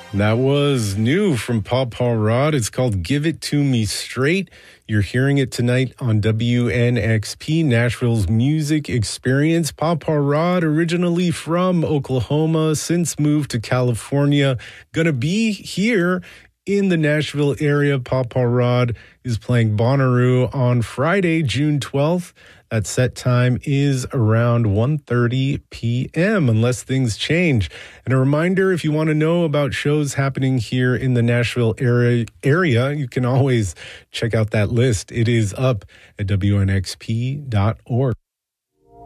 That was new from Paw Rod. It's called Give It To Me Straight. You're hearing it tonight on WNXP, Nashville's music experience. Paw Rod, originally from Oklahoma, since moved to California. Gonna be here in the Nashville area. Paw Rod is playing Bonnaroo on Friday, June 12th. That set time is around 1:30 p.m. unless things change. And a reminder, if you want to know about shows happening here in the Nashville area, you can always check out that list. It is up at WNXP.org.